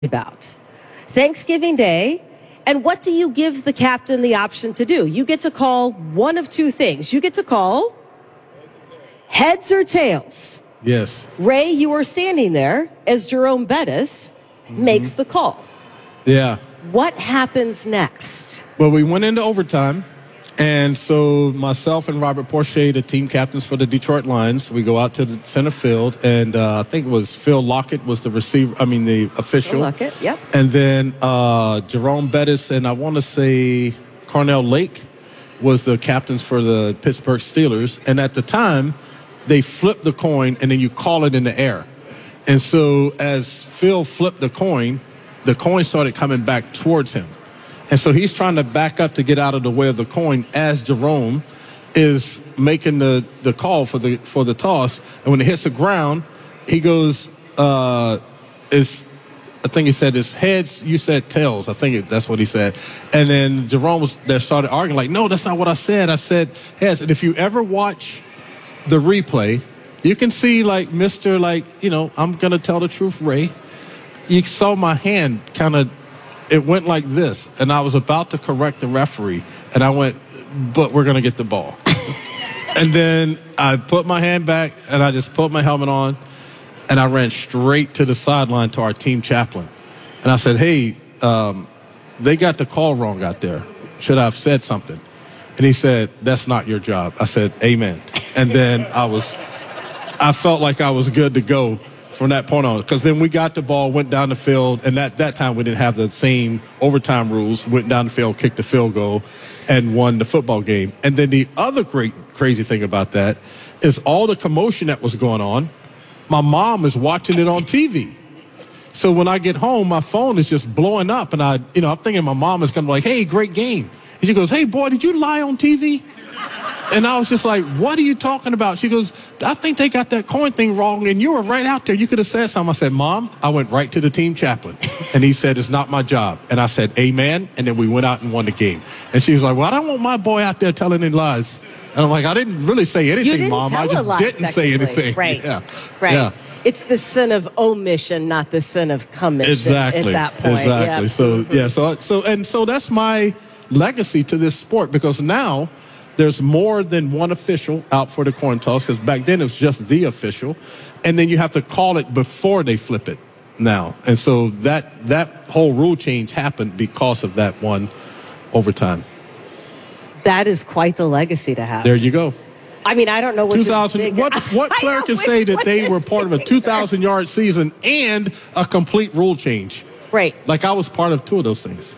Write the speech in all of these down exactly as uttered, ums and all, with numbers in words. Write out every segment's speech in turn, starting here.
about Thanksgiving Day. And what do you give the captain the option to do? You get to call one of two things. You get to call heads or tails. Yes. Ray, you are standing there as Jerome Bettis mm-hmm. makes the call. Yeah. What happens next? Well, we went into overtime. And so myself and Robert Porcher, the team captains for the Detroit Lions, we go out to the center field, and uh, I think it was Phil Lockett was the receiver, I mean the official. Phil Lockett, yep. And then uh, Jerome Bettis and I want to say Cornell Lake was the captains for the Pittsburgh Steelers. And at the time, they flipped the coin, and then you call it in the air. And so as Phil flipped the coin, the coin started coming back towards him. And so he's trying to back up to get out of the way of the coin as Jerome is making the, the call for the for the toss. And when it hits the ground, he goes, uh, is I think he said it's heads, you said tails. I think it, that's what he said. And then Jerome was there started arguing like, no, that's not what I said. I said heads. And if you ever watch the replay, you can see like Mister like, you know, I'm going to tell the truth, Ray. You saw my hand kind of, it went like this, and I was about to correct the referee, and I went, but we're going to get the ball. And then I put my hand back, and I just put my helmet on, and I ran straight to the sideline to our team chaplain. And I said, hey, um, they got the call wrong out there. Should I have said something? And he said, that's not your job. I said, amen. And then I was, I felt like I was good to go from that point on, because then we got the ball, went down the field, and at that time we didn't have the same overtime rules, went down the field, kicked the field goal, and won the football game. And then the other great crazy thing about that is all the commotion that was going on, my mom is watching it on T V. So when I get home, my phone is just blowing up, and I, you know, I'm thinking my mom is going to be like, hey, great game. And she goes, hey, boy, did you lie on T V? And I was just like, what are you talking about? She goes, I think they got that coin thing wrong, and you were right out there. You could have said something. I said, Mom, I went right to the team chaplain. And he said, it's not my job. And I said, amen. And then we went out and won the game. And she was like, well, I don't want my boy out there telling any lies. And I'm like, I didn't really say anything, Mom. I just lie, didn't say anything. Right, yeah. right. Yeah. It's the sin of omission, not the sin of commission. Exactly. At that point. Exactly. Yeah. So, yeah, so, so, and so that's my legacy to this sport, because now there's more than one official out for the coin toss, because back then it was just the official. And then you have to call it before they flip it now. And so that that whole rule change happened because of that one overtime. That is quite the legacy to have. There you go. I mean, I don't know which two thousand, is what what player know, can say that they were is part of a two thousand yard season and a complete rule change? Right. Like I was part of two of those things.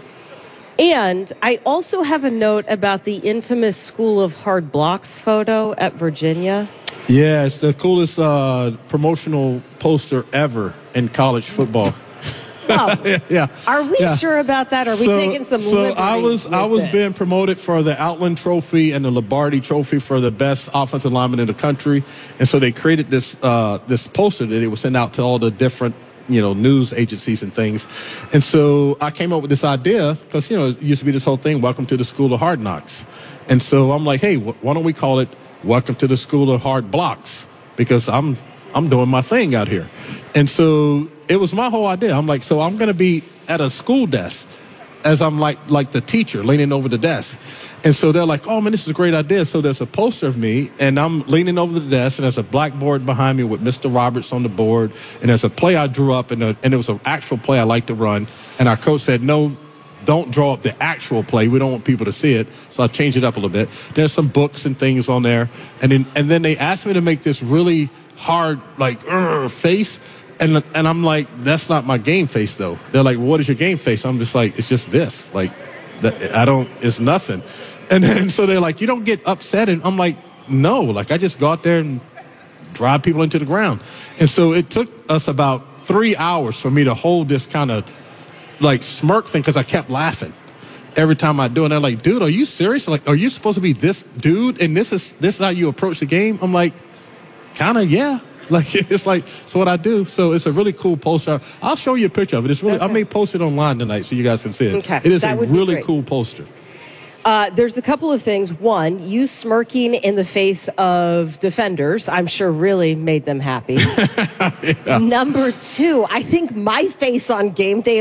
And I also have a note about the infamous School of Hard Blocks photo at Virginia. Yeah, it's the coolest uh, promotional poster ever in college football. Oh, yeah, yeah. Are we yeah. sure about that? Are we so, taking some So liberties I was with I was this? being promoted for the Outland Trophy and the Lombardi Trophy for the best offensive lineman in the country, and so they created this uh, this poster that they would send out to all the different, you know, news agencies and things. And so I came up with this idea because, you know, it used to be this whole thing, welcome to the School of Hard Knocks. And so I'm like, hey, wh- why don't we call it welcome to the School of Hard Blocks? Because I'm I'm doing my thing out here. And so it was my whole idea. I'm like, so I'm going to be at a school desk as I'm like like the teacher leaning over the desk. And so they're like, oh, man, this is a great idea. So there's a poster of me, and I'm leaning over the desk, and there's a blackboard behind me with Mister Roberts on the board, and there's a play I drew up, and, a, and it was an actual play I like to run. And our coach said, no, don't draw up the actual play. We don't want people to see it. So I changed it up a little bit. There's some books and things on there. And then, and then they asked me to make this really hard, like, face. And, and I'm like, that's not my game face, though. They're like, well, what is your game face? I'm just like, it's just this. Like, that, I don't, it's nothing. And then so they're like, you don't get upset. And I'm like, no, like I just go out there and drive people into the ground. And so it took us about three hours for me to hold this kind of like smirk thing, because I kept laughing every time I do it. And they're like, dude, are you serious? Like, are you supposed to be this dude? And this is this is how you approach the game? I'm like, kind of, yeah. Like, it's like, it's what I do. So it's a really cool poster. I'll show you a picture of it. It's really, okay. I may post it online tonight so you guys can see it. Okay. It is that a would be really great. cool poster. Uh, there's a couple of things. One, you smirking in the face of defenders, I'm sure really made them happy. Yeah. Number two, I think my face on game day